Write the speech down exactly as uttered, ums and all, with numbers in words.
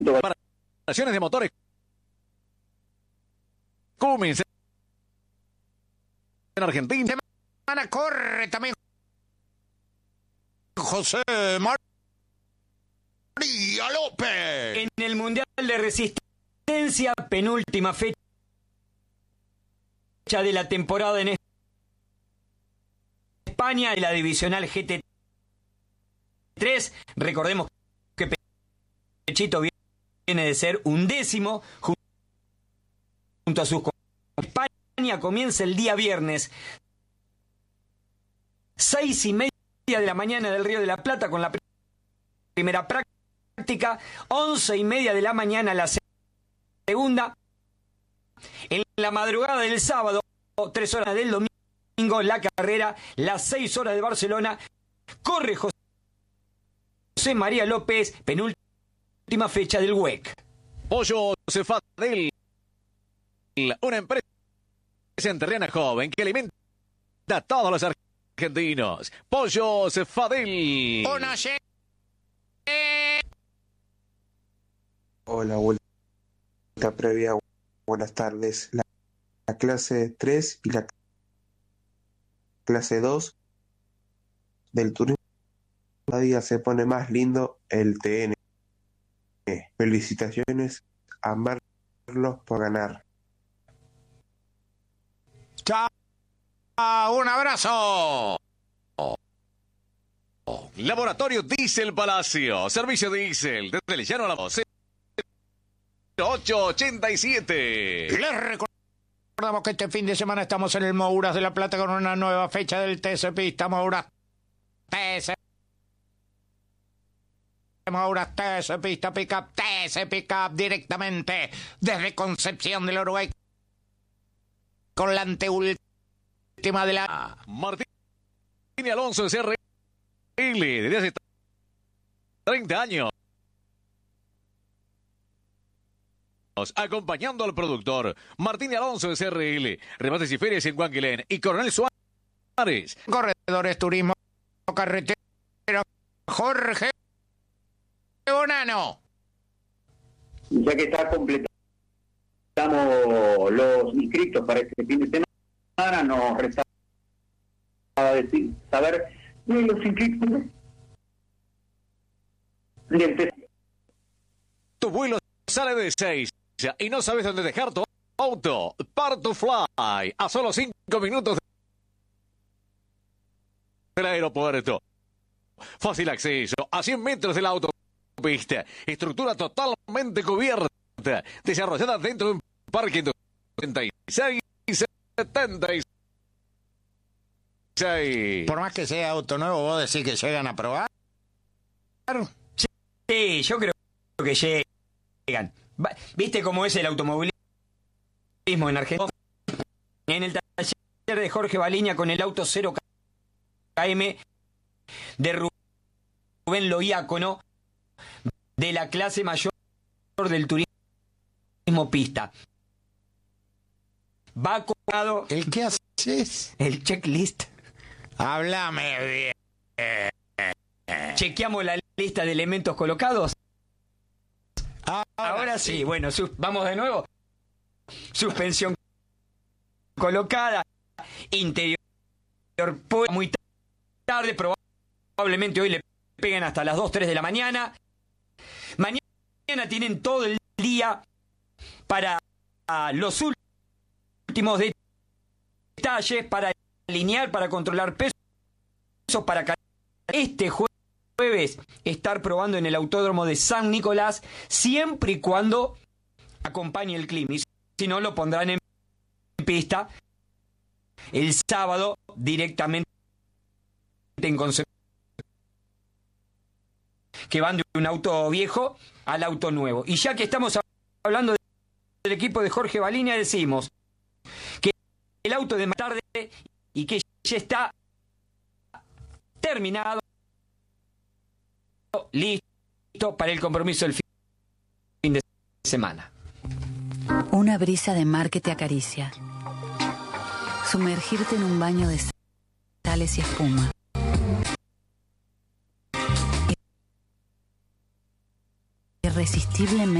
Reparaciones de motores Cummins en Argentina. Semana corre también José María López. En el Mundial de Resistencia, penúltima fecha de la temporada en España, de la divisional G T tres. Recordemos que Pechito viene de ser undécimo junto a sus compañeros. España comienza el día viernes, seis y media de la mañana del Río de la Plata con la primera práctica, once y media de la mañana la segunda. En la madrugada del sábado, tres horas del domingo, la carrera, las seis horas de Barcelona, corre José María López, penúltima fecha del W E C. Pollo Cefadel, una empresa entrerriana joven que alimenta a todos los argentinos. Pollo Cefadel. Una Hola, vuelta previa. Buenas tardes. La, la clase tres y la clase dos del turismo. Cada día se pone más lindo el T N. Felicitaciones a Marlos por ganar. Chao, un abrazo. Laboratorio Diesel Palacio, servicio Diesel, desde el llano a la voz. ocho ochenta y siete. Les recordamos que este fin de semana estamos en el Mouras de la Plata con una nueva fecha del T C Pista. Mouras T C Mouras T C Pista Pickup, T C Pickup directamente desde Concepción del Uruguay con la anteúltima de la Martín Alonso de C R L desde hace treinta años. Acompañando al productor Martín Alonso de C R L, remates y ferias en Guanguilén y Coronel Suárez. Corredores, turismo, carretera, Jorge Bonano. Ya que está completamos los inscritos para este fin de semana, nos resta decir, saber de los inscritos del T C. Tu vuelo sale de seis y no sabes dónde dejar tu auto. Part to Fly, a solo cinco minutos del aeropuerto. Fácil acceso, a cien metros de la autopista. Estructura totalmente cubierta, desarrollada dentro de un parque de setenta y seis y setenta y seis. Por más que sea auto nuevo, ¿vos decís que llegan a probar? Sí, yo creo que llegan. ¿Viste cómo es el automovilismo en Argentina? En el taller de Jorge Baliña con el auto cero K M de Rubén Loiácono, de la clase mayor del turismo pista. Va acordado. ¿El qué haces? El checklist. Háblame bien. Chequeamos la lista de elementos colocados. Ahora, Ahora sí, sí. Bueno, sus, vamos de nuevo. Suspensión colocada, interior muy tarde, probablemente hoy le peguen hasta las dos, tres de la mañana. Mañana tienen todo el día para los últimos detalles, para alinear, para controlar pesos, para este jueves jueves estar probando en el autódromo de San Nicolás, siempre y cuando acompañe el clima. Y si no, lo pondrán en pista el sábado directamente en Concepción, que van de un auto viejo al auto nuevo. Y ya que estamos hablando del equipo de Jorge Baliña, decimos que el auto de más tarde y que ya está terminado, listo para el compromiso del fin de semana. Una brisa de mar que te acaricia. Sumergirte en un baño de sales y espuma. Y irresistiblemente